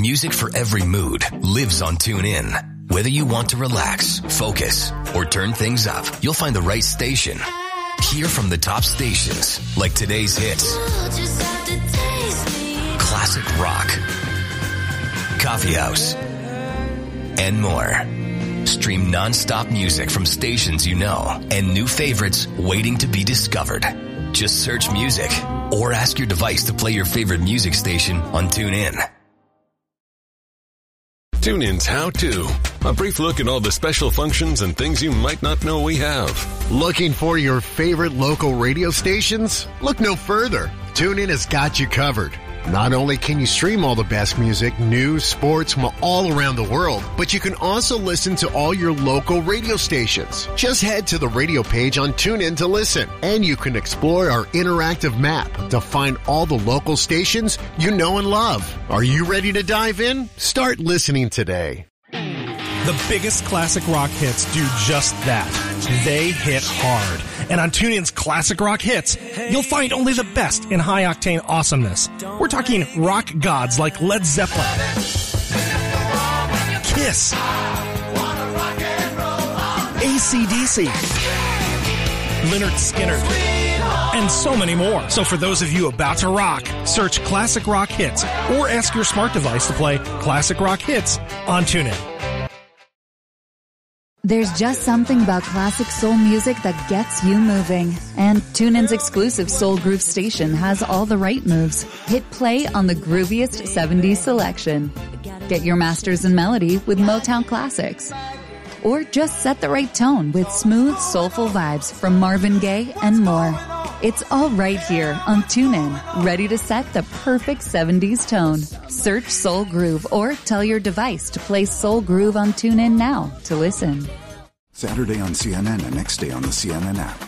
Music for every mood lives on TuneIn. Whether you want to relax, focus, or turn things up, you'll find the right station. Hear from the top stations like today's hits, classic rock, coffee house, and more. Stream non-stop music from stations you know and new favorites waiting to be discovered. Just search music or ask your device to play your favorite music station on TuneIn. TuneIn's How To. A brief look at all the special functions and things you might not know we have. Looking for your favorite local radio stations? Look no further. TuneIn has got you covered. Not only can you stream all the best music, news, sports from all around the world, but you can also listen to all your local radio stations. Just head to the radio page on TuneIn to listen, and you can explore our interactive map to find all the local stations you know and love. Are you ready to dive in? Start listening today. The biggest classic rock hits do just that. They hit hard. And on TuneIn's Classic Rock Hits, you'll find only the best in high-octane awesomeness. We're talking rock gods like Led Zeppelin, Kiss, AC/DC, Lynyrd Skynyrd, and so many more. So for those of you about to rock, search Classic Rock Hits or ask your smart device to play Classic Rock Hits on TuneIn. There's just something about classic soul music that gets you moving. And TuneIn's exclusive Soul Groove station has all the right moves. Hit play on the grooviest 70s selection. Get your masters in melody with Motown classics. Or just set the right tone with smooth, soulful vibes from Marvin Gaye and more. It's all right here on TuneIn, ready to set the perfect 70s tone. Search Soul Groove or tell your device to play Soul Groove on TuneIn now to listen. Saturday on CNN and next day on the CNN app.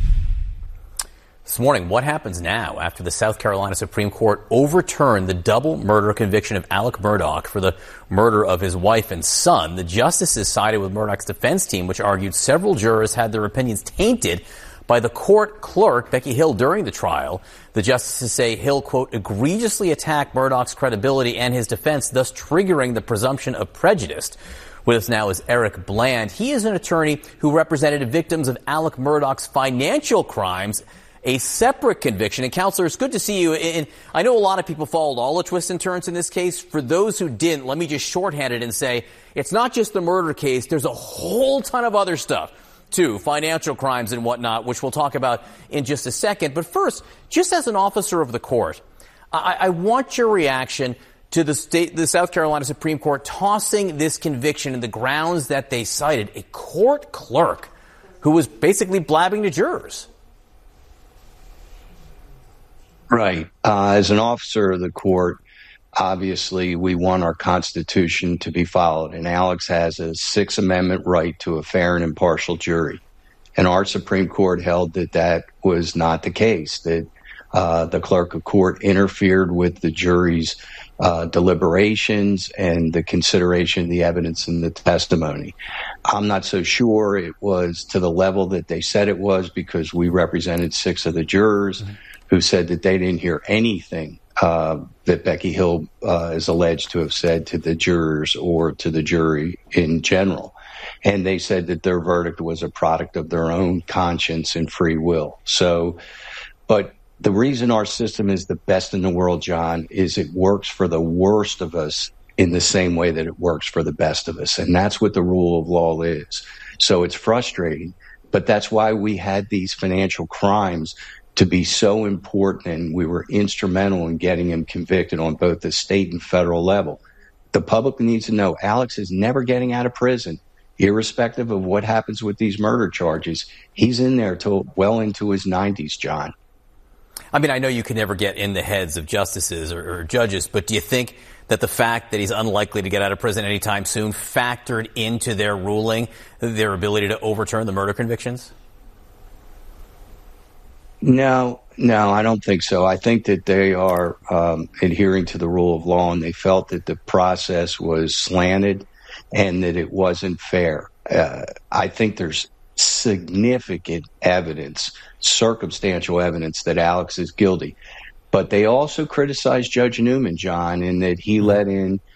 This morning, what happens now after the South Carolina Supreme Court overturned the double murder conviction of Alec Murdaugh for the murder of his wife and son? The justices sided with Murdaugh's defense team, which argued several jurors had their opinions tainted by the court clerk, Becky Hill, during the trial. The justices say Hill, quote, egregiously attacked Murdaugh's credibility and his defense, thus triggering the presumption of prejudice. With us now is Eric Bland. He is an attorney who represented victims of Alec Murdaugh's financial crimes, a separate conviction. And, Counselor, it's good to see you. And I know a lot of people followed all the twists and turns in this case. For those who didn't, let me just shorthand it and say it's not just the murder case. There's a whole ton of other stuff, too, financial crimes and whatnot, which we'll talk about in just a second. But first, just as an officer of the court, I want your reaction to the South Carolina Supreme Court tossing this conviction in the grounds that they cited a court clerk who was basically blabbing to jurors. Right. As an officer of the court, obviously we want our Constitution to be followed, and Alex has a Sixth Amendment right to a fair and impartial jury. And our Supreme Court held that that was not the case, that the clerk of court interfered with the jury's deliberations and the consideration of the evidence and the testimony. I'm not so sure it was to the level that they said it was, because we represented 6 of the jurors who said that they didn't hear anything that Becky Hill is alleged to have said to the jurors or to the jury in general. And they said that their verdict was a product of their own conscience and free will. So, but the reason our system is the best in the world, John, is it works for the worst of us in the same way that it works for the best of us. And that's what the rule of law is. So it's frustrating, but that's why we had these financial crimes to be so important, and we were instrumental in getting him convicted on both the state and federal level. The public needs to know Alex is never getting out of prison, irrespective of what happens with these murder charges. He's in there till well into his 90s, John. I mean, I know you can never get in the heads of justices or judges, but do you think that the fact that he's unlikely to get out of prison anytime soon factored into their ruling, their ability to overturn the murder convictions? No, I don't think so. I think that they are adhering to the rule of law, and they felt that the process was slanted and that it wasn't fair. I think there's significant evidence, circumstantial evidence, that Alex is guilty. But they also criticized Judge Newman, John, in that he let in